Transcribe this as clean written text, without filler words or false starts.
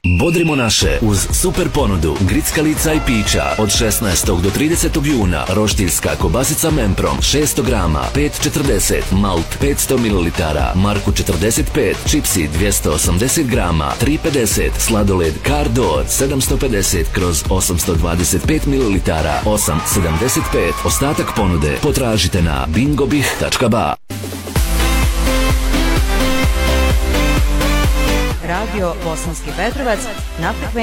Bodrimo naše uz super ponudu grickalica i pića od 16. do 30. juna. Roštiljska kobasica Memprom 600 grama 5,40, malt 500 ml, Marku 45, čipsi 280 grama 3,50, sladoled Cardor 750/825 ml 8,75. Ostatak ponude potražite na bingobih.ba. Radio Bosanski Petrovac na frekvenciji